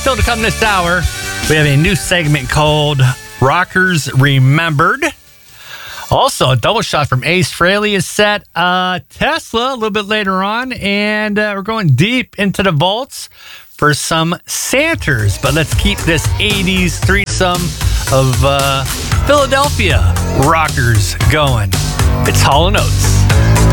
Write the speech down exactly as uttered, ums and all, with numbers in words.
still to come this hour, we have a new segment called Rockers Remembered. Also, a double shot from Ace Frehley is set. Uh, Tesla a little bit later on, and uh, we're going deep into the vaults for some Santers. But let's keep this eighties threesome of uh, Philadelphia rockers going. It's Hall and Oates.